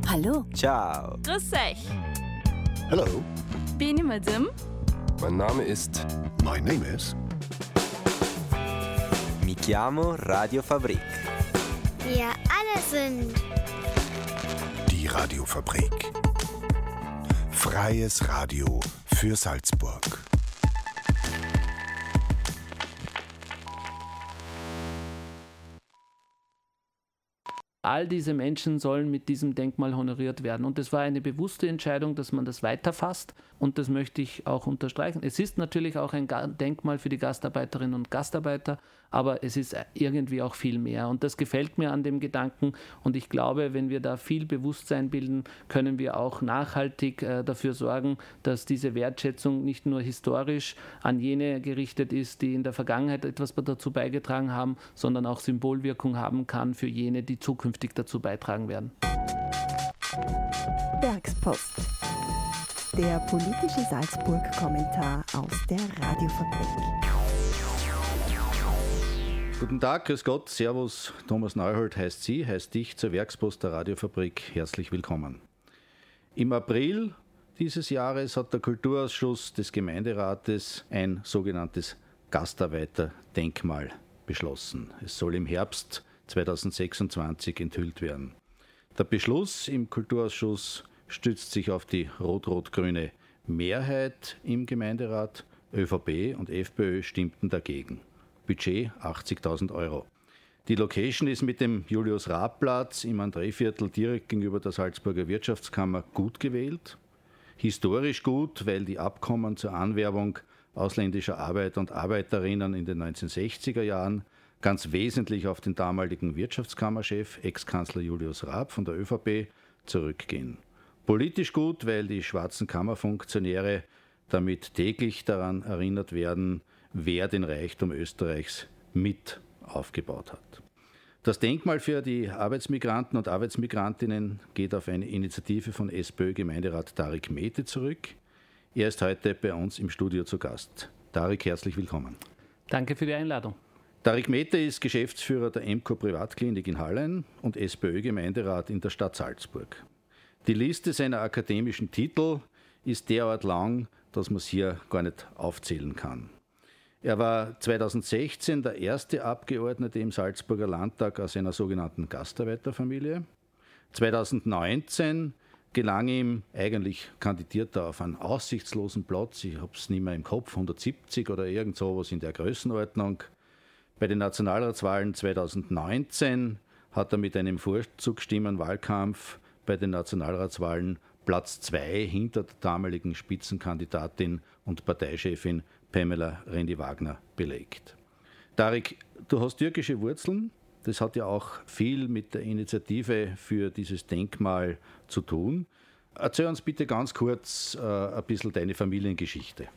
Hallo. Ciao. Grüß euch. Hello. Bin ich Madame? Mein Name ist... My name is... Mi chiamo Radio Fabrik. Wir alle sind Die Radiofabrik. Freies Radio für Salzburg. All diese Menschen sollen mit diesem Denkmal honoriert werden. Und es war eine bewusste Entscheidung, dass man das weiterfasst. Und das möchte ich auch unterstreichen. Es ist natürlich auch ein Denkmal für die Gastarbeiterinnen und Gastarbeiter, aber es ist irgendwie auch viel mehr. Und das gefällt mir an dem Gedanken. Und ich glaube, wenn wir da viel Bewusstsein bilden, können wir auch nachhaltig dafür sorgen, dass diese Wertschätzung nicht nur historisch an jene gerichtet ist, die in der Vergangenheit etwas dazu beigetragen haben, sondern auch Symbolwirkung haben kann für jene, die zukünftig dazu beitragen werden. Werkspost. Der politische Salzburg-Kommentar aus der Radiofabrik. Guten Tag, grüß Gott, Servus, Thomas Neuhold heißt Sie, heißt dich zur Werkspost der Radiofabrik herzlich willkommen. Im April dieses Jahres hat der Kulturausschuss des Gemeinderates ein sogenanntes Gastarbeiterdenkmal beschlossen. Es soll im Herbst 2026 enthüllt werden. Der Beschluss im Kulturausschuss stützt sich auf die rot-rot-grüne Mehrheit im Gemeinderat. ÖVP und FPÖ stimmten dagegen. Budget 80.000 Euro. Die Location ist mit dem Julius-Raab-Platz im Andréviertel direkt gegenüber der Salzburger Wirtschaftskammer gut gewählt. Historisch gut, weil die Abkommen zur Anwerbung ausländischer Arbeiter und Arbeiterinnen in den 1960er Jahren ganz wesentlich auf den damaligen Wirtschaftskammerchef, Ex-Kanzler Julius Raab von der ÖVP, zurückgehen. Politisch gut, weil die schwarzen Kammerfunktionäre damit täglich daran erinnert werden, wer den Reichtum Österreichs mit aufgebaut hat. Das Denkmal für die Arbeitsmigranten und Arbeitsmigrantinnen geht auf eine Initiative von SPÖ-Gemeinderat Tarik Mete zurück. Er ist heute bei uns im Studio zu Gast. Tarik, herzlich willkommen. Danke für die Einladung. Tarik Mete ist Geschäftsführer der Emco Privatklinik in Hallein und SPÖ-Gemeinderat in der Stadt Salzburg. Die Liste seiner akademischen Titel ist derart lang, dass man es hier gar nicht aufzählen kann. Er war 2016 der erste Abgeordnete im Salzburger Landtag aus einer sogenannten Gastarbeiterfamilie. 2019 gelang ihm, eigentlich kandidiert er auf einen aussichtslosen Platz, ich habe es nicht mehr im Kopf, 170 oder irgend sowas in der Größenordnung. Bei den Nationalratswahlen 2019 hat er mit einem Vorzugsstimmenwahlkampf bei den Nationalratswahlen Platz 2 hinter der damaligen Spitzenkandidatin und Parteichefin Pamela Rendi-Wagner belegt. Tarik, du hast türkische Wurzeln. Das hat ja auch viel mit der Initiative für dieses Denkmal zu tun. Erzähl uns bitte ganz kurz ein bisschen deine Familiengeschichte.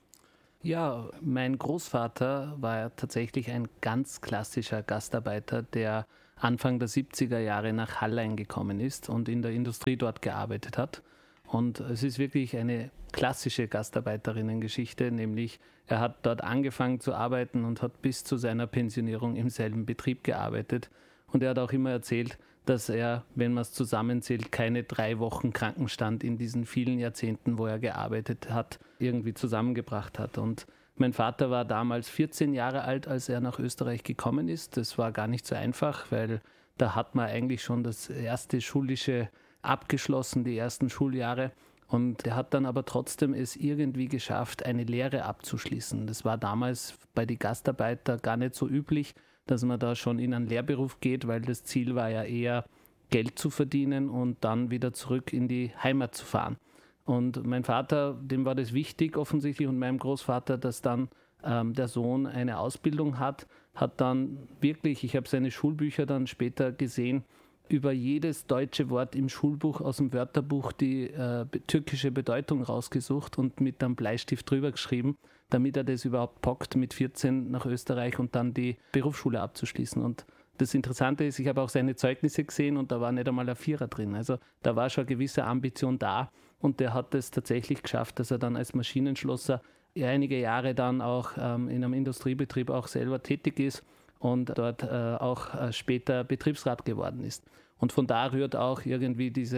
Ja, mein Großvater war ja tatsächlich ein ganz klassischer Gastarbeiter, der Anfang der 70er Jahre nach Hallein gekommen ist und in der Industrie dort gearbeitet hat. Und es ist wirklich eine klassische Gastarbeiterinnengeschichte, nämlich er hat dort angefangen zu arbeiten und hat bis zu seiner Pensionierung im selben Betrieb gearbeitet. Und er hat auch immer erzählt, dass er, wenn man es zusammenzählt, keine 3 Wochen Krankenstand in diesen vielen Jahrzehnten, wo er gearbeitet hat, irgendwie zusammengebracht hat. Und mein Vater war damals 14 Jahre alt, als er nach Österreich gekommen ist. Das war gar nicht so einfach, weil da hat man eigentlich schon das erste schulische abgeschlossen, die ersten Schuljahre. Und er hat dann aber trotzdem es irgendwie geschafft, eine Lehre abzuschließen. Das war damals bei den Gastarbeitern gar nicht so üblich, dass man da schon in einen Lehrberuf geht, weil das Ziel war ja eher, Geld zu verdienen und dann wieder zurück in die Heimat zu fahren. Und mein Vater, dem war das wichtig offensichtlich und meinem Großvater, dass dann der Sohn eine Ausbildung hat dann wirklich, ich habe seine Schulbücher dann später gesehen, über jedes deutsche Wort im Schulbuch aus dem Wörterbuch die türkische Bedeutung rausgesucht und mit einem Bleistift drüber geschrieben, damit er das überhaupt packt, mit 14 nach Österreich und dann die Berufsschule abzuschließen. Und das Interessante ist, ich habe auch seine Zeugnisse gesehen und da war nicht einmal ein Vierer drin. Also da war schon eine gewisse Ambition da und der hat es tatsächlich geschafft, dass er dann als Maschinenschlosser einige Jahre dann auch in einem Industriebetrieb auch selber tätig ist und dort auch später Betriebsrat geworden ist. Und von da rührt auch irgendwie diese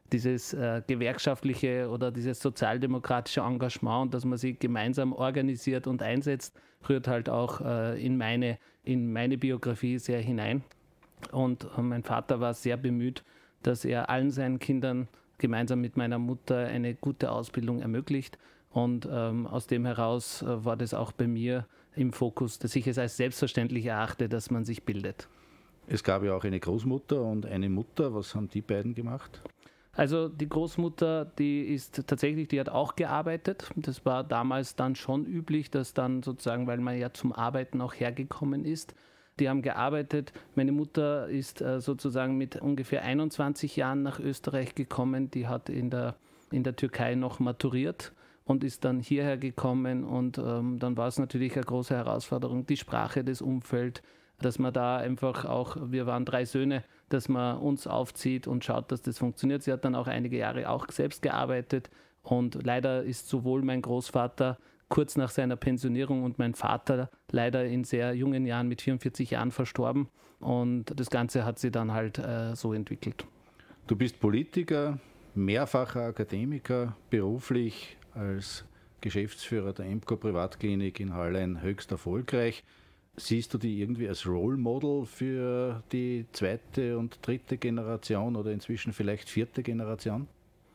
dieses gewerkschaftliche oder dieses sozialdemokratische Engagement und dass man sich gemeinsam organisiert und einsetzt, rührt halt auch in meine Biografie sehr hinein. Und mein Vater war sehr bemüht, dass er allen seinen Kindern gemeinsam mit meiner Mutter eine gute Ausbildung ermöglicht. Und aus dem heraus war das auch bei mir im Fokus, dass ich es als selbstverständlich erachte, dass man sich bildet. Es gab ja auch eine Großmutter und eine Mutter. Was haben die beiden gemacht? Also die Großmutter, die hat auch gearbeitet. Das war damals dann schon üblich, dass dann sozusagen, weil man ja zum Arbeiten auch hergekommen ist, die haben gearbeitet. Meine Mutter ist sozusagen mit ungefähr 21 Jahren nach Österreich gekommen. Die hat in der Türkei noch maturiert und ist dann hierher gekommen. Und dann war es natürlich eine große Herausforderung, die Sprache, das Umfeld, dass man da einfach auch, wir waren 3 Söhne, dass man uns aufzieht und schaut, dass das funktioniert. Sie hat dann auch einige Jahre auch selbst gearbeitet und leider ist sowohl mein Großvater kurz nach seiner Pensionierung und mein Vater leider in sehr jungen Jahren mit 44 Jahren verstorben und das Ganze hat sich dann halt so entwickelt. Du bist Politiker, mehrfacher Akademiker, beruflich als Geschäftsführer der Emco Privatklinik in Hallein höchst erfolgreich. Siehst du die irgendwie als Role Model für die 2. und 3. Generation oder inzwischen vielleicht 4. Generation?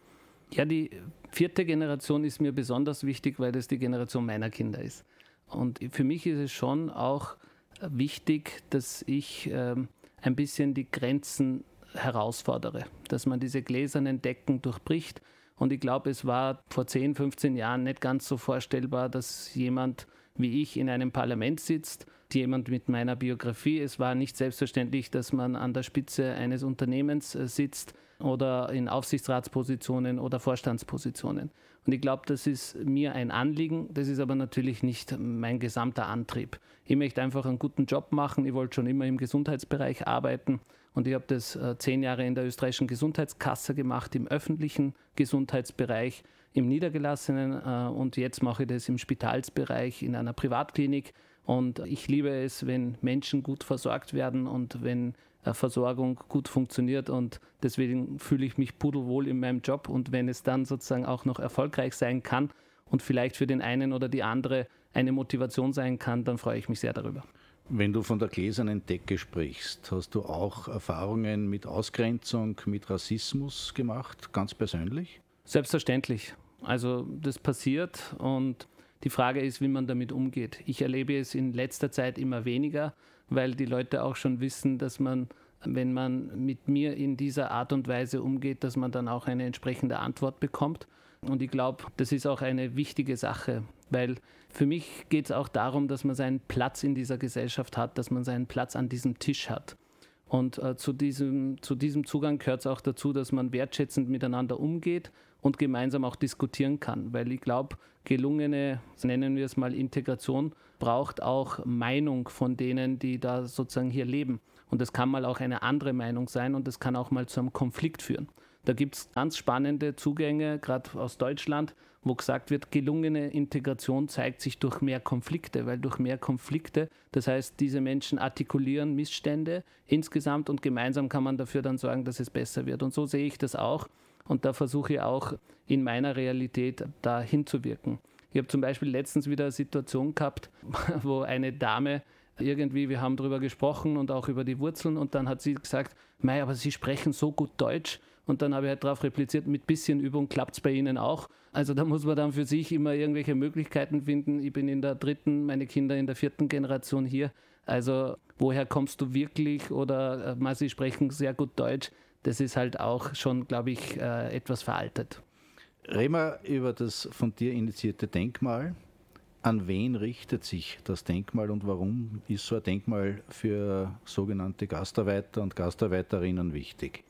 Ja, die 4. Generation ist mir besonders wichtig, weil das die Generation meiner Kinder ist. Und für mich ist es schon auch wichtig, dass ich ein bisschen die Grenzen herausfordere, dass man diese gläsernen Decken durchbricht. Und ich glaube, es war vor 10, 15 Jahren nicht ganz so vorstellbar, dass jemand wie ich in einem Parlament sitzt, jemand mit meiner Biografie. Es war nicht selbstverständlich, dass man an der Spitze eines Unternehmens sitzt oder in Aufsichtsratspositionen oder Vorstandspositionen. Und ich glaube, das ist mir ein Anliegen, das ist aber natürlich nicht mein gesamter Antrieb. Ich möchte einfach einen guten Job machen, ich wollte schon immer im Gesundheitsbereich arbeiten und ich habe das 10 Jahre in der österreichischen Gesundheitskasse gemacht, im öffentlichen Gesundheitsbereich, im Niedergelassenen und jetzt mache ich das im Spitalsbereich in einer Privatklinik. Und ich liebe es, wenn Menschen gut versorgt werden und wenn Versorgung gut funktioniert und deswegen fühle ich mich pudelwohl in meinem Job und wenn es dann sozusagen auch noch erfolgreich sein kann und vielleicht für den einen oder die andere eine Motivation sein kann, dann freue ich mich sehr darüber. Wenn du von der gläsernen Decke sprichst, hast du auch Erfahrungen mit Ausgrenzung, mit Rassismus gemacht, ganz persönlich? Selbstverständlich. Also das passiert und die Frage ist, wie man damit umgeht. Ich erlebe es in letzter Zeit immer weniger, weil die Leute auch schon wissen, dass man, wenn man mit mir in dieser Art und Weise umgeht, dass man dann auch eine entsprechende Antwort bekommt. Und ich glaube, das ist auch eine wichtige Sache, weil für mich geht es auch darum, dass man seinen Platz in dieser Gesellschaft hat, dass man seinen Platz an diesem Tisch hat. Und zu diesem Zugang gehört es auch dazu, dass man wertschätzend miteinander umgeht und gemeinsam auch diskutieren kann. Weil ich glaube, gelungene, nennen wir es mal Integration, braucht auch Meinung von denen, die da sozusagen hier leben. Und das kann mal auch eine andere Meinung sein und das kann auch mal zu einem Konflikt führen. Da gibt es ganz spannende Zugänge, gerade aus Deutschland, wo gesagt wird, gelungene Integration zeigt sich durch mehr Konflikte, weil durch mehr Konflikte, das heißt, diese Menschen artikulieren Missstände insgesamt und gemeinsam kann man dafür dann sorgen, dass es besser wird. Und so sehe ich das auch und da versuche ich auch in meiner Realität da hinzuwirken. Ich habe zum Beispiel letztens wieder eine Situation gehabt, wo eine Dame irgendwie, wir haben darüber gesprochen und auch über die Wurzeln und dann hat sie gesagt, Mei, aber Sie sprechen so gut Deutsch. Und dann habe ich halt darauf repliziert, mit bisschen Übung klappt es bei Ihnen auch. Also da muss man dann für sich immer irgendwelche Möglichkeiten finden. Ich bin in der 3., meine Kinder in der 4. Generation hier. Also woher kommst du wirklich? Oder Sie sprechen sehr gut Deutsch. Das ist halt auch schon, glaube ich, etwas veraltet. Reden wir über das von dir initiierte Denkmal. An wen richtet sich das Denkmal und warum ist so ein Denkmal für sogenannte Gastarbeiter und Gastarbeiterinnen wichtig?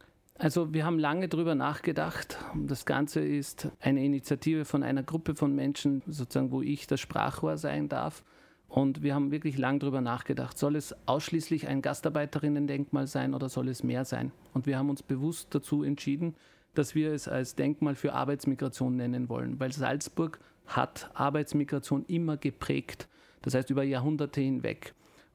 Also wir haben lange darüber nachgedacht. Das Ganze ist eine Initiative von einer Gruppe von Menschen, sozusagen, wo ich das Sprachrohr sein darf. Und wir haben wirklich lange darüber nachgedacht, soll es ausschließlich ein Gastarbeiterinnen-Denkmal sein oder soll es mehr sein? Und wir haben uns bewusst dazu entschieden, dass wir es als Denkmal für Arbeitsmigration nennen wollen, weil Salzburg hat Arbeitsmigration immer geprägt, das heißt über Jahrhunderte hinweg.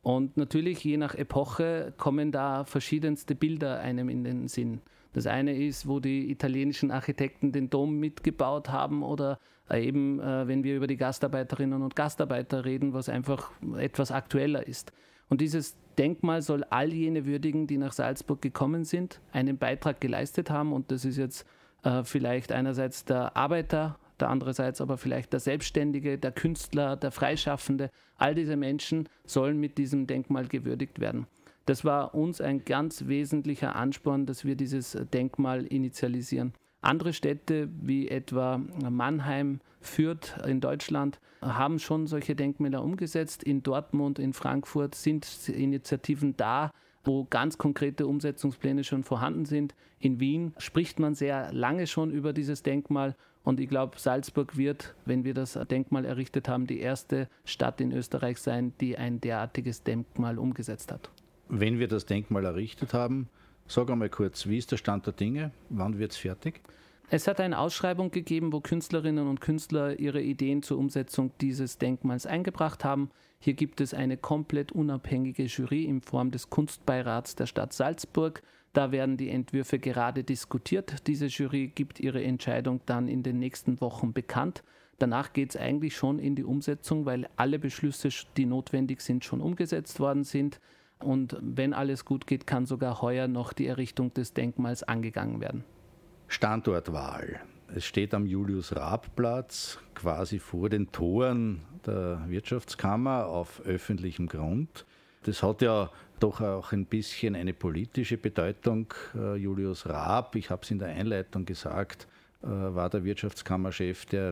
Und natürlich, je nach Epoche, kommen da verschiedenste Bilder einem in den Sinn. Das eine ist, wo die italienischen Architekten den Dom mitgebaut haben oder eben, wenn wir über die Gastarbeiterinnen und Gastarbeiter reden, was einfach etwas aktueller ist. Und dieses Denkmal soll all jene würdigen, die nach Salzburg gekommen sind, einen Beitrag geleistet haben. Und das ist jetzt vielleicht einerseits der Arbeiter, der andererseits aber vielleicht der Selbstständige, der Künstler, der Freischaffende. All diese Menschen sollen mit diesem Denkmal gewürdigt werden. Das war uns ein ganz wesentlicher Ansporn, dass wir dieses Denkmal initialisieren. Andere Städte wie etwa Mannheim, Fürth in Deutschland haben schon solche Denkmäler umgesetzt. In Dortmund, in Frankfurt sind Initiativen da, wo ganz konkrete Umsetzungspläne schon vorhanden sind. In Wien spricht man sehr lange schon über dieses Denkmal und ich glaube, Salzburg wird, wenn wir das Denkmal errichtet haben, die erste Stadt in Österreich sein, die ein derartiges Denkmal umgesetzt hat. Wenn wir das Denkmal errichtet haben, sag einmal kurz, wie ist der Stand der Dinge? Wann wird es fertig? Es hat eine Ausschreibung gegeben, wo Künstlerinnen und Künstler ihre Ideen zur Umsetzung dieses Denkmals eingebracht haben. Hier gibt es eine komplett unabhängige Jury in Form des Kunstbeirats der Stadt Salzburg. Da werden die Entwürfe gerade diskutiert. Diese Jury gibt ihre Entscheidung dann in den nächsten Wochen bekannt. Danach geht es eigentlich schon in die Umsetzung, weil alle Beschlüsse, die notwendig sind, schon umgesetzt worden sind. Und wenn alles gut geht, kann sogar heuer noch die Errichtung des Denkmals angegangen werden. Standortwahl. Es steht am Julius-Raab-Platz, quasi vor den Toren der Wirtschaftskammer auf öffentlichem Grund. Das hat ja doch auch ein bisschen eine politische Bedeutung. Julius Raab, ich habe es in der Einleitung gesagt, war der Wirtschaftskammerchef, der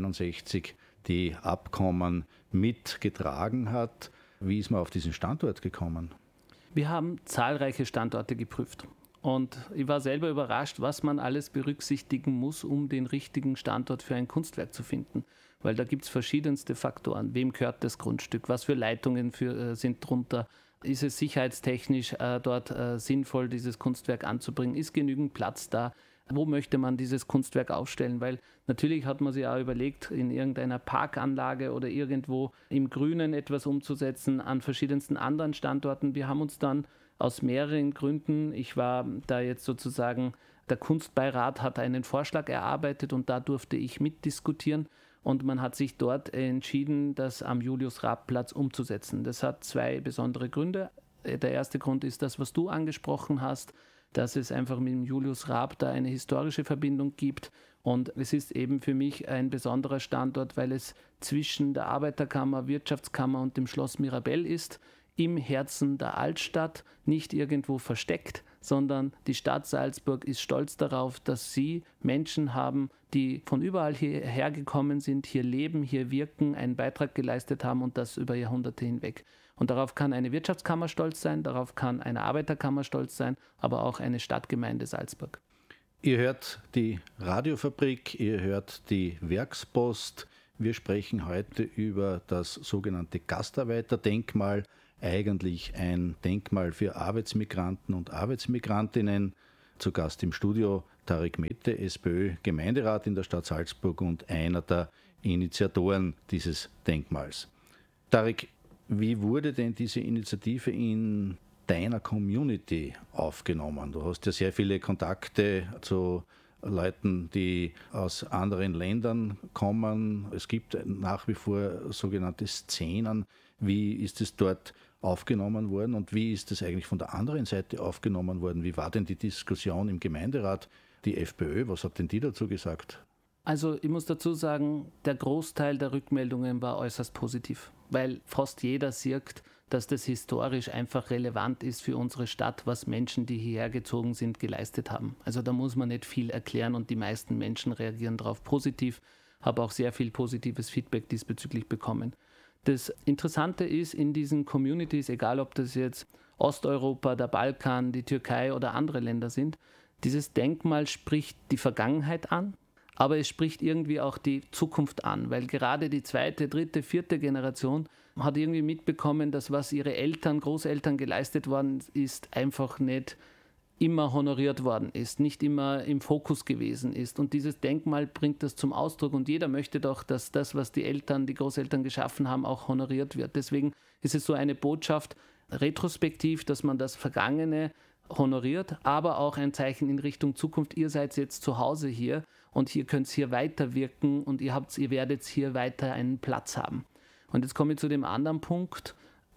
1961 die Abkommen mitgetragen hat. Wie ist man auf diesen Standort gekommen? Wir haben zahlreiche Standorte geprüft. Und ich war selber überrascht, was man alles berücksichtigen muss, um den richtigen Standort für ein Kunstwerk zu finden. Weil da gibt es verschiedenste Faktoren. Wem gehört das Grundstück? Was für Leitungen sind drunter? Ist es sicherheitstechnisch dort sinnvoll, dieses Kunstwerk anzubringen? Ist genügend Platz da? Wo möchte man dieses Kunstwerk aufstellen? Weil natürlich hat man sich auch überlegt, in irgendeiner Parkanlage oder irgendwo im Grünen etwas umzusetzen, an verschiedensten anderen Standorten. Wir haben uns dann aus mehreren Gründen, ich war da jetzt sozusagen, der Kunstbeirat hat einen Vorschlag erarbeitet und da durfte ich mitdiskutieren und man hat sich dort entschieden, das am Julius-Raab-Platz umzusetzen. Das hat zwei besondere Gründe. Der erste Grund ist das, was du angesprochen hast, dass es einfach mit dem Julius Raab da eine historische Verbindung gibt. Und es ist eben für mich ein besonderer Standort, weil es zwischen der Arbeiterkammer, Wirtschaftskammer und dem Schloss Mirabell ist, im Herzen der Altstadt, nicht irgendwo versteckt, sondern die Stadt Salzburg ist stolz darauf, dass sie Menschen haben, die von überall hierher gekommen sind, hier leben, hier wirken, einen Beitrag geleistet haben und das über Jahrhunderte hinweg. Und darauf kann eine Wirtschaftskammer stolz sein, darauf kann eine Arbeiterkammer stolz sein, aber auch eine Stadtgemeinde Salzburg. Ihr hört die Radiofabrik, ihr hört die Werkspost. Wir sprechen heute über das sogenannte Gastarbeiterdenkmal, eigentlich ein Denkmal für Arbeitsmigranten und Arbeitsmigrantinnen. Zu Gast im Studio Tarek Mette, SPÖ-Gemeinderat in der Stadt Salzburg und einer der Initiatoren dieses Denkmals. Tarek, wie wurde denn diese Initiative in deiner Community aufgenommen? Du hast ja sehr viele Kontakte zu Leuten, die aus anderen Ländern kommen. Es gibt nach wie vor sogenannte Szenen. Wie ist es dort aufgenommen worden und wie ist es eigentlich von der anderen Seite aufgenommen worden? Wie war denn die Diskussion im Gemeinderat? Die FPÖ, was hat denn die dazu gesagt? Also ich muss dazu sagen, der Großteil der Rückmeldungen war äußerst positiv, weil fast jeder sieht, dass das historisch einfach relevant ist für unsere Stadt, was Menschen, die hierher gezogen sind, geleistet haben. Also da muss man nicht viel erklären und die meisten Menschen reagieren darauf positiv. Habe auch sehr viel positives Feedback diesbezüglich bekommen. Das Interessante ist in diesen Communities, egal ob das jetzt Osteuropa, der Balkan, die Türkei oder andere Länder sind, dieses Denkmal spricht die Vergangenheit an, aber es spricht irgendwie auch die Zukunft an, weil gerade die zweite, dritte, vierte Generation hat irgendwie mitbekommen, dass was ihre Eltern, Großeltern geleistet worden ist, einfach nicht immer honoriert worden ist, nicht immer im Fokus gewesen ist. Und dieses Denkmal bringt das zum Ausdruck und jeder möchte doch, dass das, was die Großeltern geschaffen haben, auch honoriert wird. Deswegen ist es so eine Botschaft retrospektiv, dass man das Vergangene honoriert, aber auch ein Zeichen in Richtung Zukunft. Ihr seid jetzt zu Hause hier und hier könnt ihr hier weiterwirken und ihr werdet hier weiter einen Platz haben. Und jetzt komme ich zu dem anderen Punkt.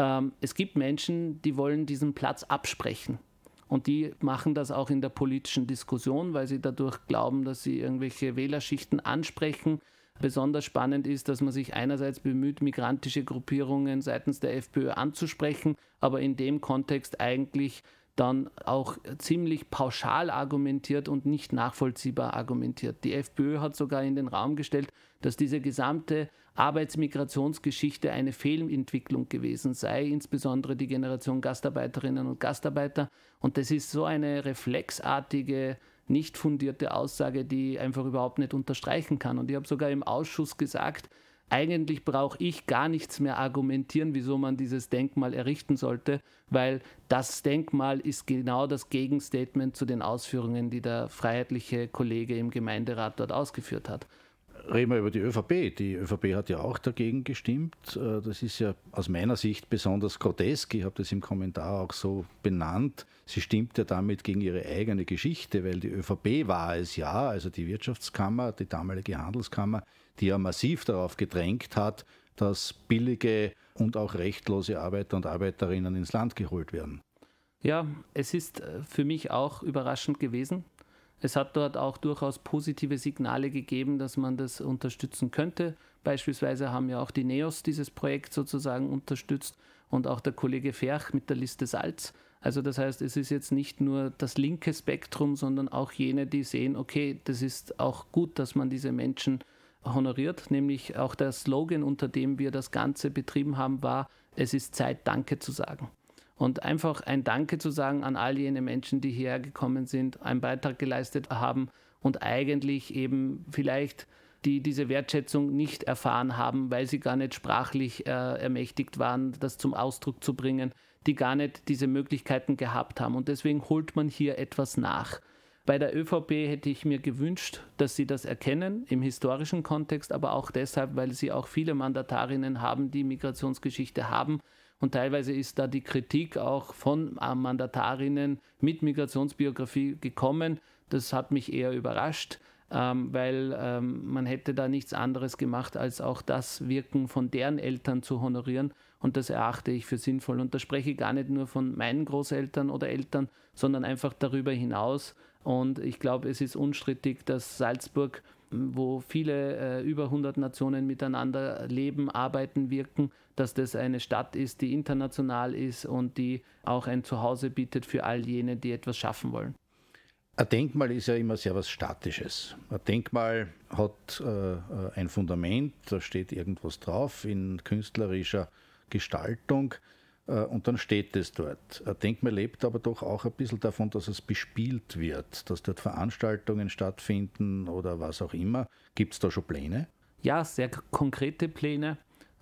Es gibt Menschen, die wollen diesen Platz absprechen. Und die machen das auch in der politischen Diskussion, weil sie dadurch glauben, dass sie irgendwelche Wählerschichten ansprechen. Besonders spannend ist, dass man sich einerseits bemüht, migrantische Gruppierungen seitens der FPÖ anzusprechen, aber in dem Kontext eigentlich dann auch ziemlich pauschal argumentiert und nicht nachvollziehbar argumentiert. Die FPÖ hat sogar in den Raum gestellt, dass diese gesamte Arbeitsmigrationsgeschichte eine Fehlentwicklung gewesen sei, insbesondere die Generation Gastarbeiterinnen und Gastarbeiter. Und das ist so eine reflexartige, nicht fundierte Aussage, die ich einfach überhaupt nicht unterstreichen kann. Und ich habe sogar im Ausschuss gesagt, eigentlich brauche ich gar nichts mehr argumentieren, wieso man dieses Denkmal errichten sollte, weil das Denkmal ist genau das Gegenstatement zu den Ausführungen, die der freiheitliche Kollege im Gemeinderat dort ausgeführt hat. Reden wir über die ÖVP. Die ÖVP hat ja auch dagegen gestimmt. Das ist ja aus meiner Sicht besonders grotesk. Ich habe das im Kommentar auch so benannt. Sie stimmt ja damit gegen ihre eigene Geschichte, weil die ÖVP war es ja, also die Wirtschaftskammer, die damalige Handelskammer, die ja massiv darauf gedrängt hat, dass billige und auch rechtlose Arbeiter und Arbeiterinnen ins Land geholt werden. Ja, es ist für mich auch überraschend gewesen. Es hat dort auch durchaus positive Signale gegeben, dass man das unterstützen könnte. Beispielsweise haben ja auch die NEOS dieses Projekt sozusagen unterstützt und auch der Kollege Ferch mit der Liste Salz. Also das heißt, es ist jetzt nicht nur das linke Spektrum, sondern auch jene, die sehen, okay, das ist auch gut, dass man diese Menschen honoriert. Nämlich auch der Slogan, unter dem wir das Ganze betrieben haben, war, es ist Zeit, Danke zu sagen. Und einfach ein Danke zu sagen an all jene Menschen, die hierher gekommen sind, einen Beitrag geleistet haben und eigentlich eben vielleicht diese Wertschätzung nicht erfahren haben, weil sie gar nicht sprachlich ermächtigt waren, das zum Ausdruck zu bringen, die gar nicht diese Möglichkeiten gehabt haben. Und deswegen holt man hier etwas nach. Bei der ÖVP hätte ich mir gewünscht, dass sie das erkennen, im historischen Kontext, aber auch deshalb, weil sie auch viele Mandatarinnen haben, die Migrationsgeschichte haben. Und teilweise ist da die Kritik auch von Mandatarinnen mit Migrationsbiografie gekommen. Das hat mich eher überrascht, weil man hätte da nichts anderes gemacht, als auch das Wirken von deren Eltern zu honorieren. Und das erachte ich für sinnvoll. Und da spreche ich gar nicht nur von meinen Großeltern oder Eltern, sondern einfach darüber hinaus. Und ich glaube, es ist unstrittig, dass Salzburg, wo viele über 100 Nationen miteinander leben, arbeiten, wirken, dass das eine Stadt ist, die international ist und die auch ein Zuhause bietet für all jene, die etwas schaffen wollen. Ein Denkmal ist ja immer sehr was Statisches. Ein Denkmal hat ein Fundament, da steht irgendwas drauf in künstlerischer Gestaltung und dann steht es dort. Ein Denkmal lebt aber doch auch ein bisschen davon, dass es bespielt wird, dass dort Veranstaltungen stattfinden oder was auch immer. Gibt es da schon Pläne? Ja, sehr konkrete Pläne.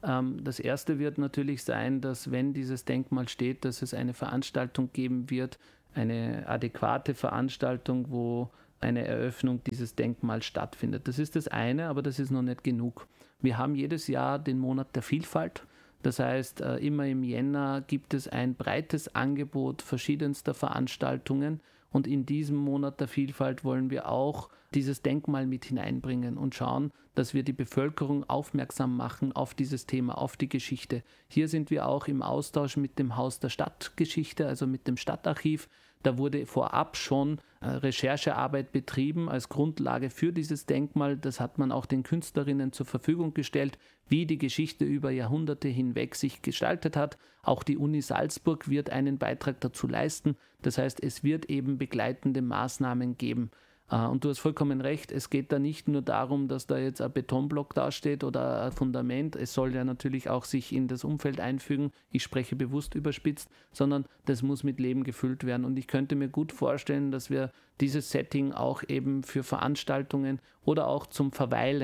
Das erste wird natürlich sein, dass wenn dieses Denkmal steht, dass es eine Veranstaltung geben wird, eine adäquate Veranstaltung, wo eine Eröffnung dieses Denkmals stattfindet. Das ist das eine, aber das ist noch nicht genug. Wir haben jedes Jahr den Monat der Vielfalt. Das heißt, immer im Jänner gibt es ein breites Angebot verschiedenster Veranstaltungen und in diesem Monat der Vielfalt wollen wir auch dieses Denkmal mit hineinbringen und schauen, dass wir die Bevölkerung aufmerksam machen auf dieses Thema, auf die Geschichte. Hier sind wir auch im Austausch mit dem Haus der Stadtgeschichte, also mit dem Stadtarchiv. Da wurde vorab schon Recherchearbeit betrieben als Grundlage für dieses Denkmal. Das hat man auch den Künstlerinnen zur Verfügung gestellt, wie die Geschichte über Jahrhunderte hinweg sich gestaltet hat. Auch die Uni Salzburg wird einen Beitrag dazu leisten. Das heißt, es wird eben begleitende Maßnahmen geben. Und du hast vollkommen recht, es geht da nicht nur darum, dass da jetzt ein Betonblock dasteht oder ein Fundament, es soll ja natürlich auch sich in das Umfeld einfügen, ich spreche bewusst überspitzt, sondern das muss mit Leben gefüllt werden. Und ich könnte mir gut vorstellen, dass wir dieses Setting auch eben für Veranstaltungen oder auch zum Verweilen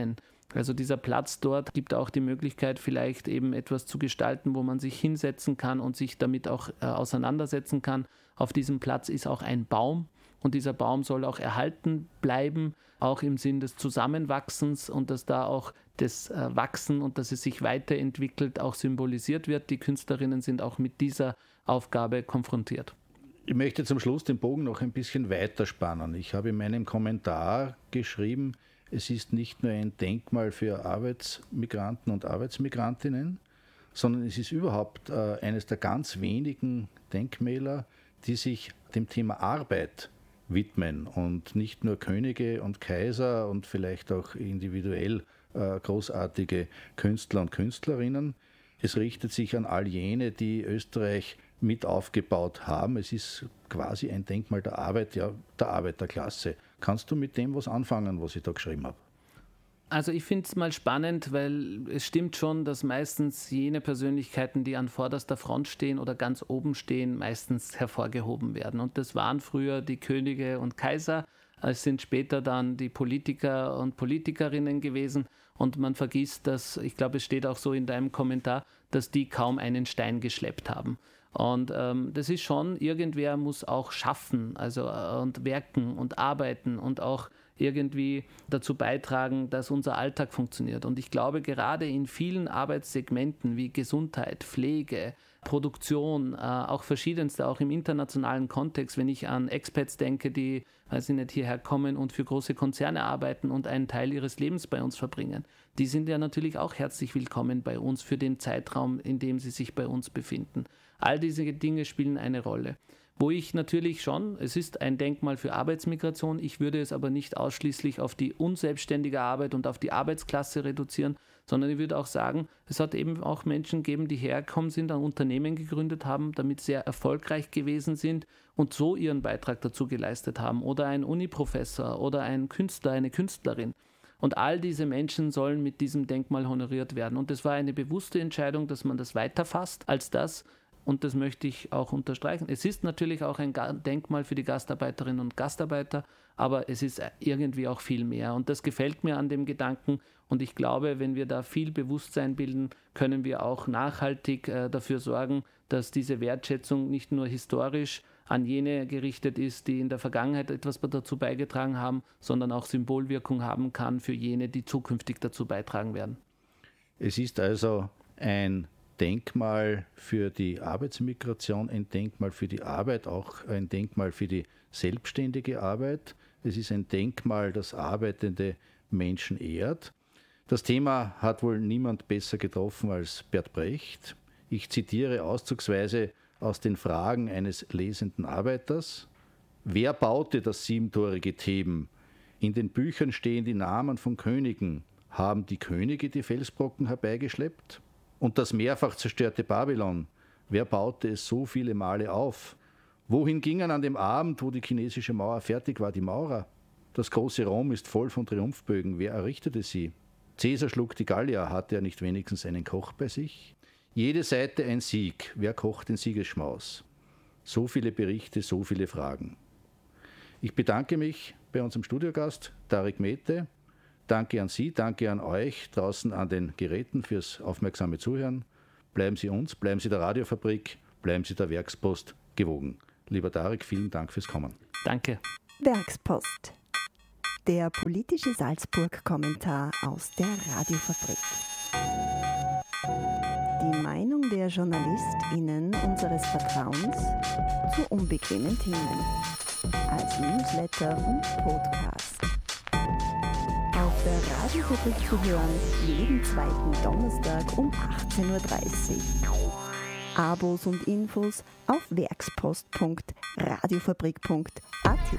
Also dieser Platz dort gibt auch die Möglichkeit, vielleicht eben etwas zu gestalten, wo man sich hinsetzen kann und sich damit auch auseinandersetzen kann. Auf diesem Platz ist auch ein Baum und dieser Baum soll auch erhalten bleiben, auch im Sinn des Zusammenwachsens und dass da auch das Wachsen und dass es sich weiterentwickelt auch symbolisiert wird. Die Künstlerinnen sind auch mit dieser Aufgabe konfrontiert. Ich möchte zum Schluss den Bogen noch ein bisschen weiterspannen. Ich habe in meinem Kommentar geschrieben, es ist nicht nur ein Denkmal für Arbeitsmigranten und Arbeitsmigrantinnen, sondern es ist überhaupt eines der ganz wenigen Denkmäler, die sich dem Thema Arbeit widmen und nicht nur Könige und Kaiser und vielleicht auch individuell großartige Künstler und Künstlerinnen. Es richtet sich an all jene, die Österreich mit aufgebaut haben. Es ist quasi ein Denkmal der Arbeit, ja, der Arbeiterklasse. Kannst du mit dem was anfangen, was ich da geschrieben habe? Also ich finde es mal spannend, weil es stimmt schon, dass meistens jene Persönlichkeiten, die an vorderster Front stehen oder ganz oben stehen, meistens hervorgehoben werden. Und das waren früher die Könige und Kaiser, es sind später dann die Politiker und Politikerinnen gewesen. Und man vergisst, dass, ich glaube, es steht auch so in deinem Kommentar, dass die kaum einen Stein geschleppt haben. Und das ist schon, irgendwer muss auch schaffen, also und werken und arbeiten und auch irgendwie dazu beitragen, dass unser Alltag funktioniert. Und ich glaube, gerade in vielen Arbeitssegmenten wie Gesundheit, Pflege, Produktion, auch verschiedenste, auch im internationalen Kontext, wenn ich an Expats denke, die, weiß ich nicht, hierher kommen und für große Konzerne arbeiten und einen Teil ihres Lebens bei uns verbringen, die sind ja natürlich auch herzlich willkommen bei uns für den Zeitraum, in dem sie sich bei uns befinden. All diese Dinge spielen eine Rolle. Wo ich natürlich schon, es ist ein Denkmal für Arbeitsmigration, ich würde es aber nicht ausschließlich auf die unselbstständige Arbeit und auf die Arbeitsklasse reduzieren, sondern ich würde auch sagen, es hat eben auch Menschen gegeben, die hergekommen sind, ein Unternehmen gegründet haben, damit sehr erfolgreich gewesen sind und so ihren Beitrag dazu geleistet haben. Oder ein Uniprofessor oder ein Künstler, eine Künstlerin. Und all diese Menschen sollen mit diesem Denkmal honoriert werden. Und es war eine bewusste Entscheidung, dass man das weiterfasst als das. Und das möchte ich auch unterstreichen. Es ist natürlich auch ein Denkmal für die Gastarbeiterinnen und Gastarbeiter, aber es ist irgendwie auch viel mehr. Und das gefällt mir an dem Gedanken. Und ich glaube, wenn wir da viel Bewusstsein bilden, können wir auch nachhaltig dafür sorgen, dass diese Wertschätzung nicht nur historisch an jene gerichtet ist, die in der Vergangenheit etwas dazu beigetragen haben, sondern auch Symbolwirkung haben kann für jene, die zukünftig dazu beitragen werden. Es ist also ein Denkmal für die Arbeitsmigration, ein Denkmal für die Arbeit, auch ein Denkmal für die selbstständige Arbeit. Es ist ein Denkmal, das arbeitende Menschen ehrt. Das Thema hat wohl niemand besser getroffen als Bert Brecht. Ich zitiere auszugsweise aus den Fragen eines lesenden Arbeiters. Wer baute das siebentorige Theben? In den Büchern stehen die Namen von Königen. Haben die Könige die Felsbrocken herbeigeschleppt? Und das mehrfach zerstörte Babylon, wer baute es so viele Male auf? Wohin gingen an dem Abend, wo die chinesische Mauer fertig war, die Maurer? Das große Rom ist voll von Triumphbögen, wer errichtete sie? Cäsar schlug die Gallier, hatte er nicht wenigstens einen Koch bei sich? Jede Seite ein Sieg, wer kocht den Siegesschmaus? So viele Berichte, so viele Fragen. Ich bedanke mich bei unserem Studiogast, Tarek Mete. Danke an Sie, danke an euch draußen an den Geräten fürs aufmerksame Zuhören. Bleiben Sie uns, bleiben Sie der Radiofabrik, bleiben Sie der Werkspost gewogen. Lieber Tarek, vielen Dank fürs Kommen. Danke. Werkspost. Der politische Salzburg-Kommentar aus der Radiofabrik. Die Meinung der JournalistInnen unseres Vertrauens zu unbequemen Themen. Als Newsletter und Podcast. Auf der Radiofabrik zu hören, jeden zweiten Donnerstag um 18.30 Uhr. Abos und Infos auf werkspost.radiofabrik.at.